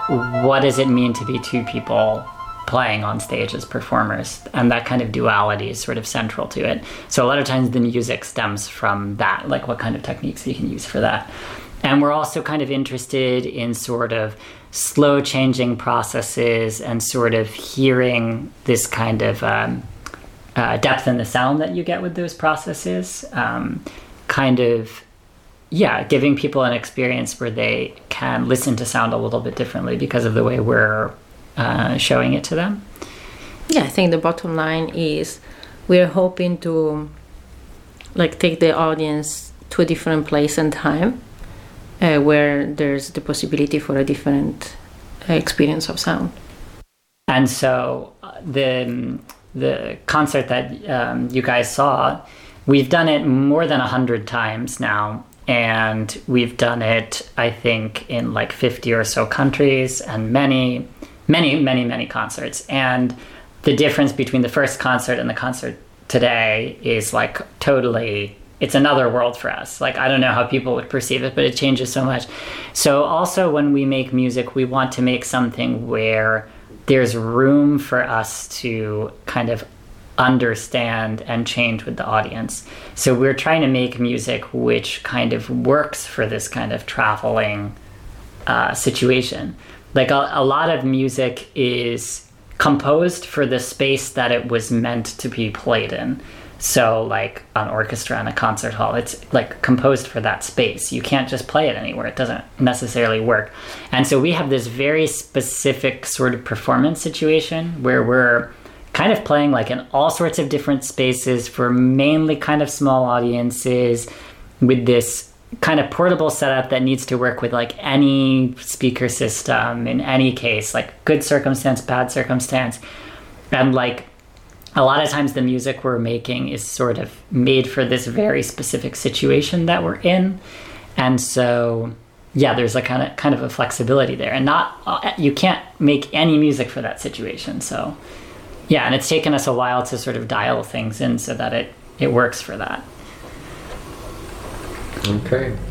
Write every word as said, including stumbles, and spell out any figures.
what does it mean to be two people playing on stage as performers? And that kind of duality is sort of central to it. So a lot of times the music stems from that, like what kind of techniques you can use for that. And we're also kind of interested in sort of slow changing processes and sort of hearing this kind of um, uh, depth in the sound that you get with those processes. Um, kind of, yeah, giving people an experience where they can listen to sound a little bit differently because of the way we're uh, showing it to them. Yeah, I think the bottom line is we're hoping to like take the audience to a different place and time. Uh, where there's the possibility for a different uh, experience of sound. And so uh, the the concert that um, you guys saw, we've done it more than a hundred times now, and we've done it, I think, in like fifty or so countries and many, many, many, many concerts. And the difference between the first concert and the concert today is like totally... It's another world for us. Like, I don't know how people would perceive it, but it changes so much. So also when we make music, we want to make something where there's room for us to kind of understand and change with the audience. So we're trying to make music which kind of works for this kind of traveling uh, situation. Like a, a lot of music is composed for the space that it was meant to be played in. So like an orchestra and a concert hall, it's like composed for that space. You can't just play it anywhere. It doesn't necessarily work. And so we have this very specific sort of performance situation where we're kind of playing like in all sorts of different spaces for mainly kind of small audiences with this kind of portable setup that needs to work with like any speaker system in any case, like good circumstance, bad circumstance. And like, a lot of times the music we're making is sort of made for this very specific situation that we're in. And so, yeah, there's a kind of kind of a flexibility there. And not uh, you can't make any music for that situation. So, yeah, and it's taken us a while to sort of dial things in so that it, it works for that. Okay.